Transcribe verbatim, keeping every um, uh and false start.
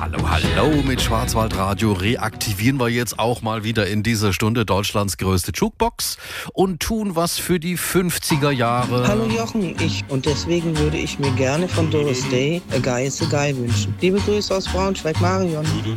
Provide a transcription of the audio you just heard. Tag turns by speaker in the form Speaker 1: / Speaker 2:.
Speaker 1: Hallo, hallo mit Schwarzwaldradio. Reaktivieren wir jetzt auch mal wieder in dieser Stunde Deutschlands größte Jukebox und tun was für die fünfziger Jahre.
Speaker 2: Hallo Jochen, ich. Und deswegen würde ich mir gerne von Doris Day A Guy is a Guy wünschen. Liebe Grüße aus Braunschweig, Marion.